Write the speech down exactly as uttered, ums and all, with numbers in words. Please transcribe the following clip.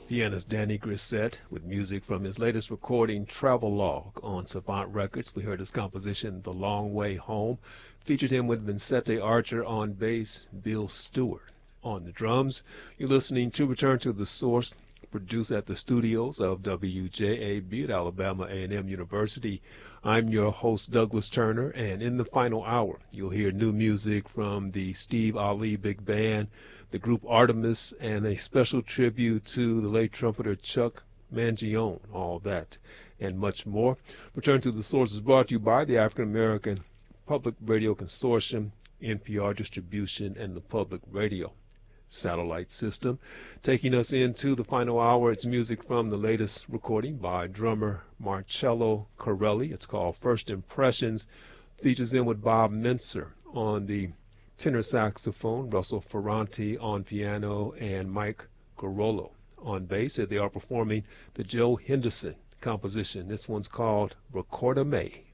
Pianist Danny Grissett with music from his latest recording, Travelogue, on Savant Records. We heard his composition, The Long Way Home. Featured him with Vincente Archer on bass, Bill Stewart on the drums. You're listening to Return to the Source, produced at the studios of W J A B at Alabama A and M University. I'm your host, Douglas Turner, and in the final hour, you'll hear new music from the Steve Ali Big Band, the group Artemis, and a special tribute to the late trumpeter Chuck Mangione. All that and much more. Return to the Source is brought to you by the African American Public Radio Consortium, N P R Distribution, and the Public Radio Satellite System. Taking us into the final hour, it's music from the latest recording by drummer Marcello Corelli. It's called First Impressions. Features in with Bob Mintzer on the tenor saxophone, Russell Ferranti on piano, and Mike Garolo on bass. They are performing the Joe Henderson composition. This one's called Recorda Me.